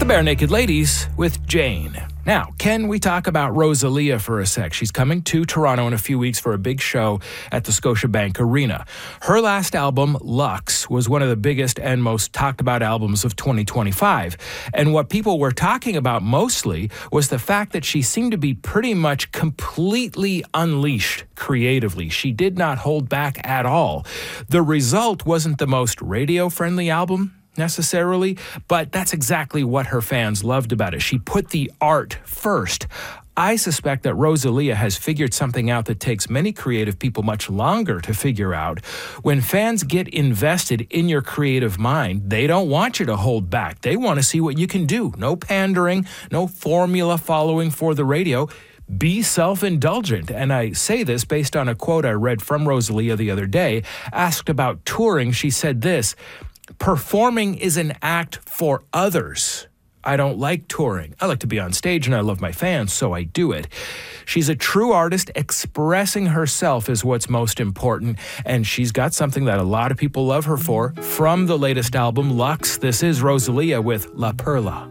the Bare Naked Ladies with Jane. Now, can we talk about Rosalia for a sec? She's coming to Toronto in a few weeks for a big show at the Scotiabank Arena. Her last album, Lux, was one of the biggest and most talked about albums of 2025. And what people were talking about mostly was the fact that she seemed to be pretty much completely unleashed creatively. She did not hold back at all. The result wasn't the most radio-friendly album necessarily, but that's exactly what her fans loved about it. She put the art first. I suspect that Rosalia has figured something out that takes many creative people much longer to figure out. When fans get invested in your creative mind, they don't want you to hold back. They want to see what you can do. No pandering, no formula following for the radio. Be self-indulgent. And I say this based on a quote I read from Rosalia the other day. Asked about touring, she said this: "Performing is an act for others. I don't like touring. I like to be on stage and I love my fans, so I do it." She's a true artist. Expressing herself is what's most important, and she's got something that a lot of people love her for. From the latest album, Lux, this is Rosalia with La Perla.